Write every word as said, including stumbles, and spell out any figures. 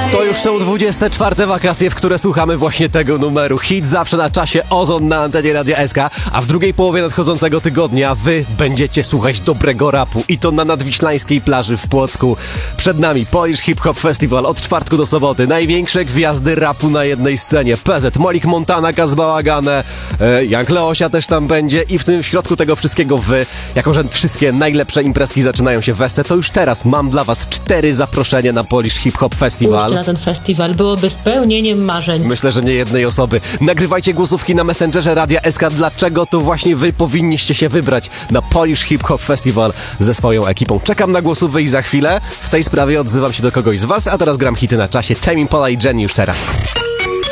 To już są dwudzieste czwarte wakacje, w które słuchamy właśnie tego numeru. Hit zawsze na czasie, Ozon na antenie Radia S K, a w drugiej połowie nadchodzącego tygodnia wy będziecie słuchać dobrego rapu i to na nadwiślańskiej plaży w Płocku. Przed nami Polish Hip Hop Festival od czwartku do soboty. Największe gwiazdy rapu na jednej scenie. P Z, Molik Montana, Kaz Bałagane, e, Young Leosia też tam będzie i w tym w środku tego wszystkiego wy, jako że wszystkie najlepsze imprezki zaczynają się w Esce, to już teraz mam dla was cztery zaproszenia na Polish Hip Hop Festival. Pójście na ten festiwal byłoby spełnieniem marzeń. Myślę, że nie jednej osoby. Nagrywajcie głosówki na Messengerze Radia S K, dlaczego to właśnie wy powinniście się wybrać na Polish Hip Hop Festival ze swoją ekipą. Czekam na głosówki i za chwilę w tej sprawie odzywam się do kogoś z was, a teraz gram hity na czasie. Tame Impala i Jenny już teraz.